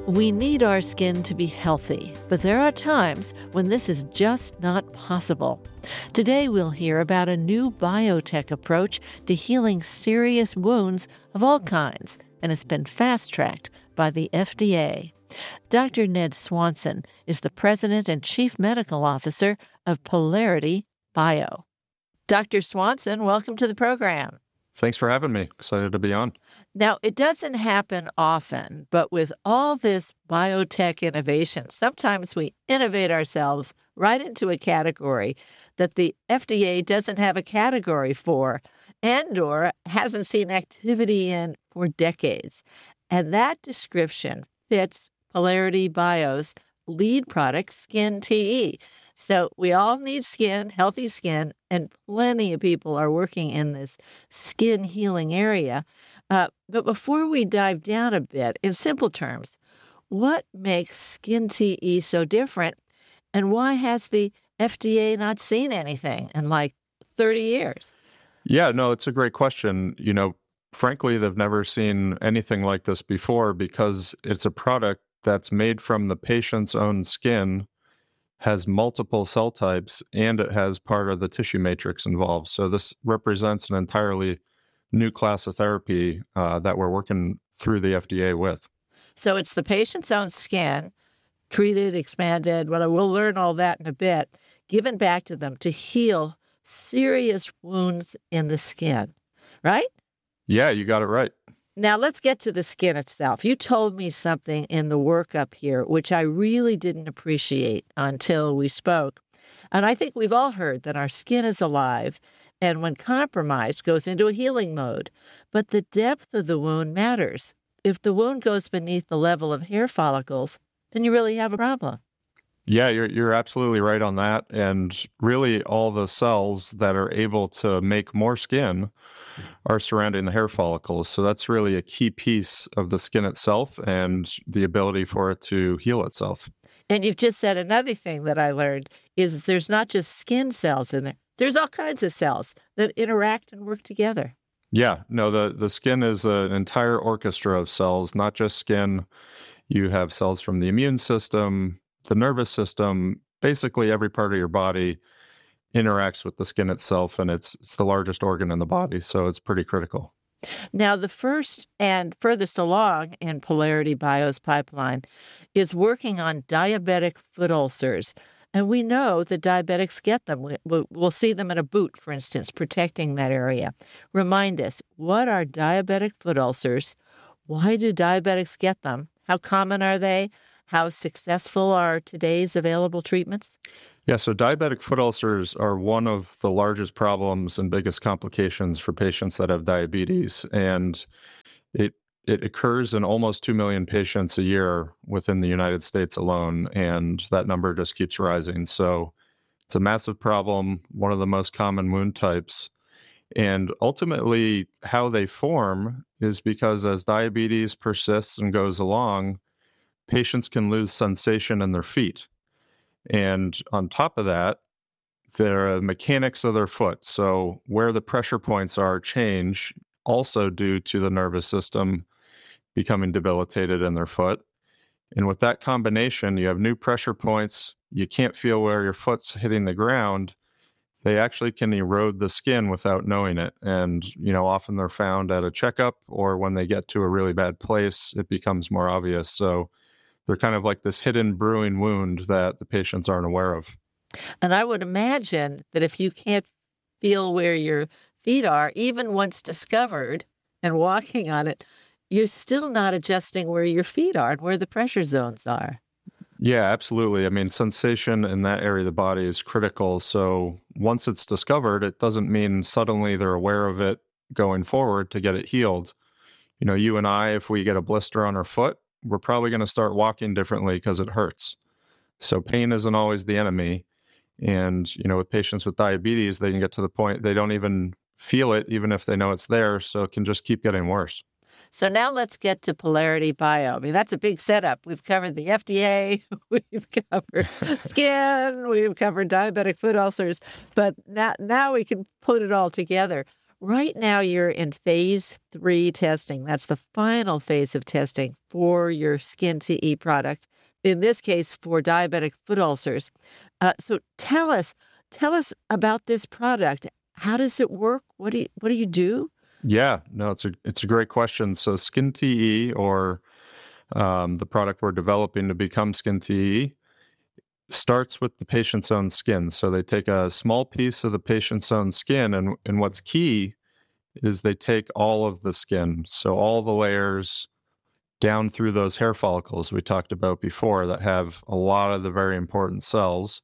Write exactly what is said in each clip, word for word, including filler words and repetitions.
We need our skin to be healthy, but there are times when this is just not possible. Today we'll hear about a new biotech approach to healing serious wounds of all kinds, and it's been fast-tracked by the F D A. Doctor Ned Swanson is the president and chief medical officer of Polarity Bio. Doctor Swanson, welcome to the program. Thanks for having me. Excited to be on. Now, it doesn't happen often, but with all this biotech innovation, sometimes we innovate ourselves right into a category that the F D A doesn't have a category for and or hasn't seen activity in for decades. And that description fits Polarity Bio's lead product, Skin T E. So we all need skin, healthy skin, and plenty of people are working in this skin healing area. Uh, but before we dive down a bit, in simple terms, what makes Skin T E so different, and why has the F D A not seen anything in like thirty years? Yeah, no, it's a great question. You know, frankly, they've never seen anything like this before because it's a product that's made from the patient's own skin, has multiple cell types, and it has part of the tissue matrix involved. So this represents an entirely new class of therapy uh, that we're working through the F D A with. So it's the patient's own skin, treated, expanded, well, we'll learn all that in a bit, given back to them to heal serious wounds in the skin, right? Yeah, you got it right. Now, let's get to the skin itself. You told me something in the workup here, which I really didn't appreciate until we spoke. And I think we've all heard that our skin is alive and when compromised goes into a healing mode. But the depth of the wound matters. If the wound goes beneath the level of hair follicles, then you really have a problem. Yeah, you're you're absolutely right on that. And really all the cells that are able to make more skin are surrounding the hair follicles. So that's really a key piece of the skin itself and the ability for it to heal itself. And you've just said another thing that I learned is there's not just skin cells in there. There's all kinds of cells that interact and work together. Yeah, no, the, the skin is an entire orchestra of cells, not just skin. You have cells from the immune system, the nervous system, basically every part of your body interacts with the skin itself, and it's it's the largest organ in the body, so it's pretty critical. Now, the first and furthest along in Polarity Bio's pipeline is working on diabetic foot ulcers. And we know that diabetics get them. We, we'll see them in a boot, for instance, protecting that area. Remind us, what are diabetic foot ulcers? Why do diabetics get them? How common are they? How successful are today's available treatments? Yeah, so diabetic foot ulcers are one of the largest problems and biggest complications for patients that have diabetes. And it it occurs in almost two million patients a year within the United States alone, and that number just keeps rising. So it's a massive problem, one of the most common wound types. And ultimately, how they form is because as diabetes persists and goes along, patients can lose sensation in their feet. And on top of that, the mechanics of their foot, so where the pressure points are, change also due to the nervous system becoming debilitated in their foot. And with that combination, you have new pressure points. You can't feel where your foot's hitting the ground. They actually can erode the skin without knowing it. And, you know, often they're found at a checkup, or when they get to a really bad place, it becomes more obvious. So they're kind of like this hidden brewing wound that the patients aren't aware of. And I would imagine that if you can't feel where your feet are, even once discovered and walking on it, you're still not adjusting where your feet are and where the pressure zones are. Yeah, absolutely. I mean, sensation in that area of the body is critical. So once it's discovered, it doesn't mean suddenly they're aware of it going forward to get it healed. You know, you and I, if we get a blister on our foot, we're probably going to start walking differently because it hurts. So pain isn't always the enemy. And, you know, with patients with diabetes, they can get to the point they don't even feel it, even if they know it's there. So it can just keep getting worse. So now let's get to Polarity Bio. I mean, that's a big setup. We've covered the F D A, we've covered skin, we've covered diabetic foot ulcers, but now, now we can put it all together. right now you're in phase three testing. That's the final phase of testing for your Skin T E product, in this case for diabetic foot ulcers. Uh, so tell us, tell us about this product. How does it work? What do you, what do you do? Yeah, no, it's a it's a great question. So Skin T E, or um, the product we're developing to become Skin T E, starts with the patient's own skin. So they take a small piece of the patient's own skin, and and what's key is they take all of the skin, so all the layers down through those hair follicles we talked about before that have a lot of the very important cells.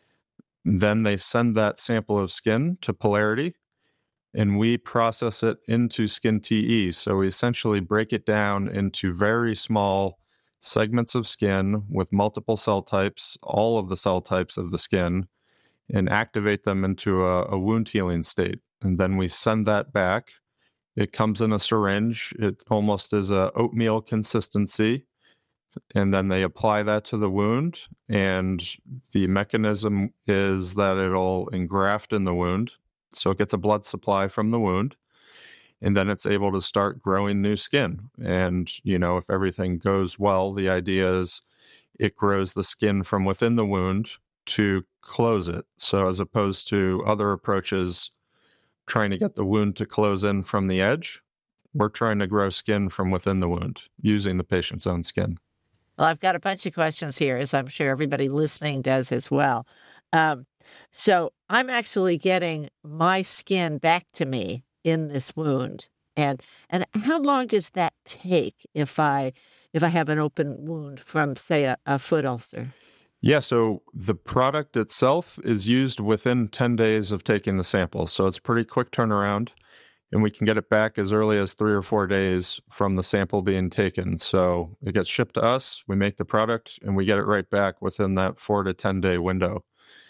Then they send that sample of skin to Polarity, and we process it into Skin T E. So we essentially break it down into very small segments of skin with multiple cell types, all of the cell types of the skin, and activate them into a, a wound healing state. And then we send that back. It comes in a syringe. It almost is a oatmeal consistency. And then they apply that to the wound. And the mechanism is that it'll engraft in the wound. So it gets a blood supply from the wound. And then it's able to start growing new skin. And, you know, if everything goes well, the idea is it grows the skin from within the wound to close it. So as opposed to other approaches trying to get the wound to close in from the edge, we're trying to grow skin from within the wound using the patient's own skin. Well, I've got a bunch of questions here, as I'm sure everybody listening does as well. Um, so I'm actually getting my skin back to me in this wound. And and how long does that take if I if I have an open wound from, say, a, a foot ulcer? Yeah, so the product itself is used within ten days of taking the sample. So it's a pretty quick turnaround, and we can get it back as early as three or four days from the sample being taken. So it gets shipped to us, we make the product, and we get it right back within that four to ten day window.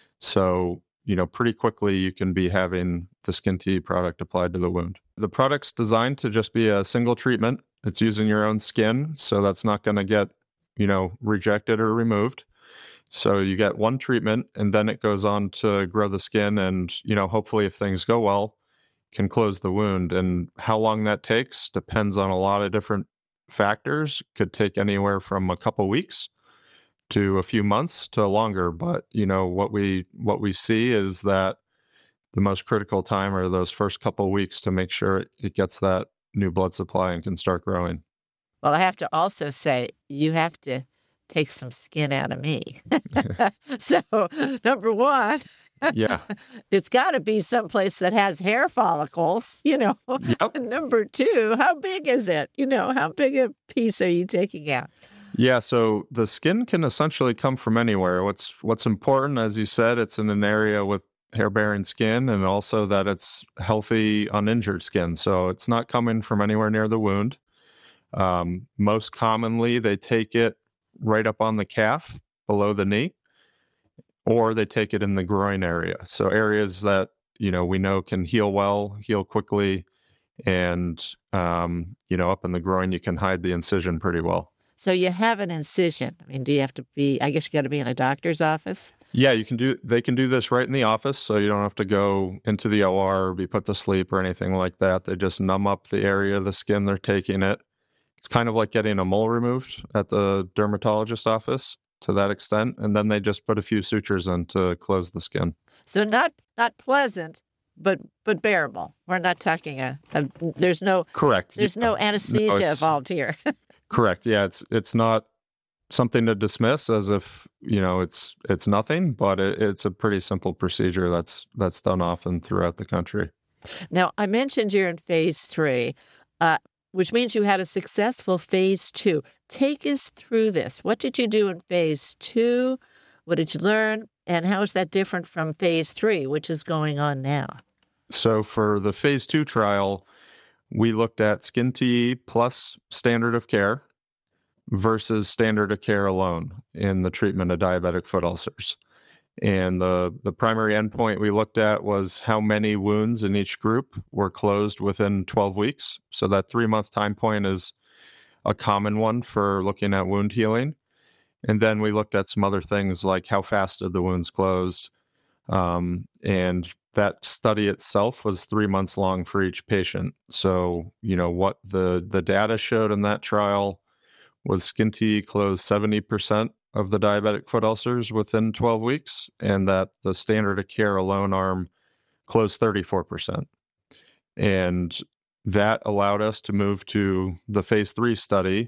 So, you know, pretty quickly you can be having the Skin T E product applied to the wound. The product's designed to just be a single treatment. It's using your own skin, so that's not going to get, you know, rejected or removed. So you get one treatment, and then it goes on to grow the skin, and, you know, hopefully if things go well, can close the wound. And how long that takes depends on a lot of different factors. Could take anywhere from a couple weeks to a few months to longer. But, you know, what we what we see is that the most critical time are those first couple weeks to make sure it, it gets that new blood supply and can start growing. Well, I have to also say, you have to take some skin out of me. So, number one, Yeah. it's got to be someplace that has hair follicles, you know. Yep. And number two, how big is it? You know, how big a piece are you taking out? Yeah, so the skin can essentially come from anywhere. What's what's important, as you said, it's in an area with hair-bearing skin, and also that it's healthy, uninjured skin. So it's not coming from anywhere near the wound. Um, most commonly, they take it right up on the calf below the knee, or they take it in the groin area. So areas that, you know, we know can heal well, heal quickly, and, um, you know, up in the groin, you can hide the incision pretty well. So you have an incision. I mean, do you have to be, I guess you got to be in a doctor's office? Yeah, you can do, they can do this right in the office, so you don't have to go into the O R or be put to sleep or anything like that. They just numb up the area of the skin they're taking it. It's kind of like getting a mole removed at the dermatologist office to that extent, and then they just put a few sutures in to close the skin. So not not pleasant, but but bearable. We're not talking a, a there's no Correct. there's no anesthesia No, involved here. Correct. Yeah, it's it's not something to dismiss as if, you know, it's it's nothing, but it, it's a pretty simple procedure that's that's done often throughout the country. Now, I mentioned you're in phase three, uh, which means you had a successful phase two. Take us through this. What did you do in phase two? What did you learn? And how is that different from phase three, which is going on now? So for the phase two trial, we looked at Skin T E plus standard of care versus standard of care alone in the treatment of diabetic foot ulcers. And the, the primary endpoint we looked at was how many wounds in each group were closed within twelve weeks. So that three-month time point is a common one for looking at wound healing. And then we looked at some other things like how fast did the wounds close, Um, and that study itself was three months long for each patient. So, you know, what the, the data showed in that trial was Skin T E closed seventy percent of the diabetic foot ulcers within twelve weeks, and that the standard of care alone arm closed thirty-four percent. And that allowed us to move to the phase three study.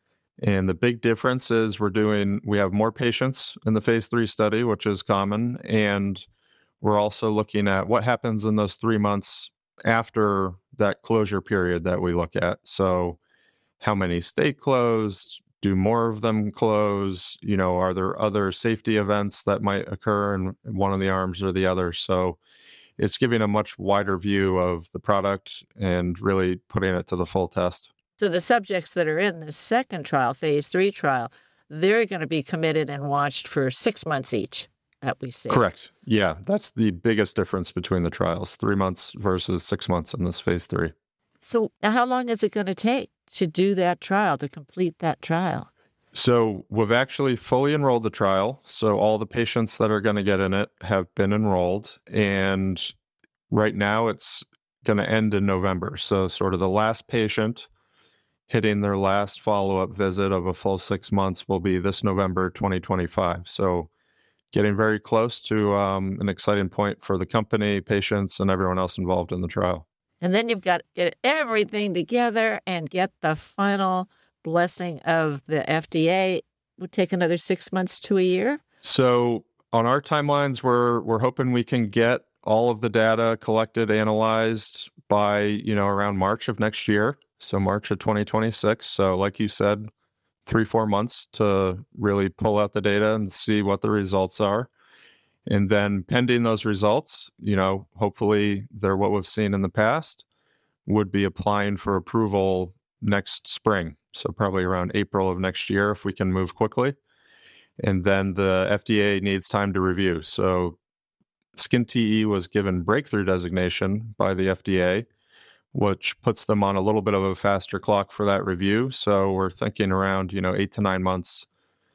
And the big difference is we're doing, we have more patients in the phase three study, which is common. And we're also looking at what happens in those three months after that closure period that we look at. So how many stay closed? Do more of them close? You know, are there other safety events that might occur in one of the arms or the other? So it's giving a much wider view of the product and really putting it to the full test. So the subjects that are in the second trial, phase three trial, they're going to be committed and watched for six months each, that we see. Correct. Yeah, that's the biggest difference between the trials, three months versus six months in this phase three. So how long is it going to take to do that trial, to complete that trial? So we've actually fully enrolled the trial. So all the patients that are going to get in it have been enrolled. And right now it's going to end in November. So sort of the last patient hitting their last follow-up visit of a full six months will be this November twenty twenty-five. So getting very close to um, an exciting point for the company, patients, and everyone else involved in the trial. And then you've got to get everything together and get the final blessing of the F D A. It would take another six months to a year. So on our timelines, we're we're hoping we can get all of the data collected, analyzed by, you know, around March of next year. So March of twenty twenty-six. So like you said, three, four months to really pull out the data and see what the results are. And then pending those results, you know, hopefully they're what we've seen in the past, would be applying for approval next spring. So probably around April of next year if we can move quickly. And then the F D A needs time to review. So Skin T E was given breakthrough designation by the F D A, which puts them on a little bit of a faster clock for that review. So we're thinking around, you know, eight to nine months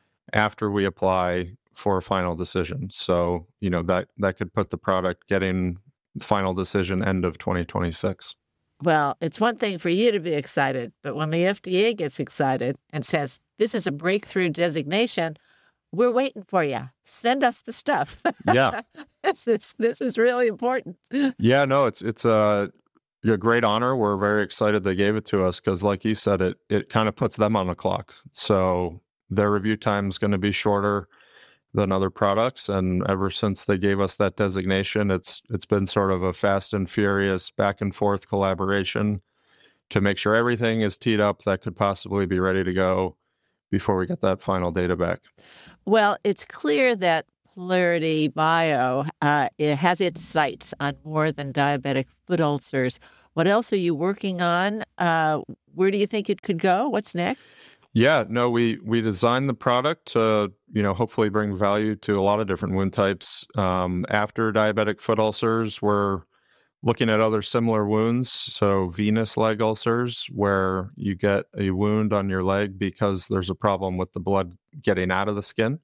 after we apply for a final decision. So, you know, that, that could put the product getting the final decision end of twenty twenty-six. Well, it's one thing for you to be excited, but when the F D A gets excited and says, this is a breakthrough designation, we're waiting for you. Send us the stuff. Yeah. this is this is really important. Yeah, no, it's it's a, a great honor. We're very excited they gave it to us because, like you said, it it kind of puts them on the clock. So their review time is going to be shorter than other products. And ever since they gave us that designation, it's it's been sort of a fast and furious back and forth collaboration to make sure everything is teed up that could possibly be ready to go before we get that final data back. Well, it's clear that Polarity Bio uh, it has its sights on more than diabetic foot ulcers. What else are you working on? Uh, where do you think it could go? What's next? Yeah, no, we we designed the product to, you know, hopefully bring value to a lot of different wound types. Um, after diabetic foot ulcers, we're looking at other similar wounds. So venous leg ulcers, where you get a wound on your leg because there's a problem with the blood getting out of the skin.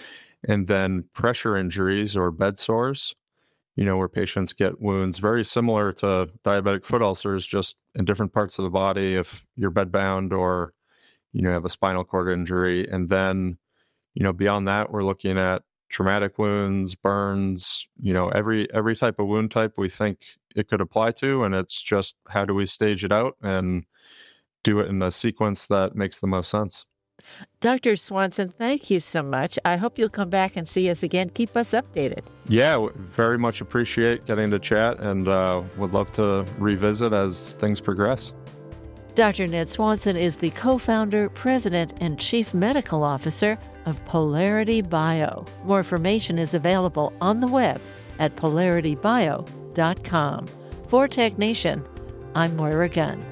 And then pressure injuries or bed sores, you know, where patients get wounds very similar to diabetic foot ulcers, just in different parts of the body if you're bedbound or, you know, have a spinal cord injury. And then, you know, beyond that, we're looking at traumatic wounds, burns, you know, every every type of wound type we think it could apply to. And it's just how do we stage it out and do it in a sequence that makes the most sense. Doctor Swanson, thank you so much. I hope you'll come back and see us again. Keep us updated. Yeah, very much appreciate getting to chat and uh, would love to revisit as things progress. Doctor Ned Swanson is the co-founder, president, and chief medical officer of Polarity Bio. More information is available on the web at polarity bio dot com. For Tech Nation, I'm Moira Gunn.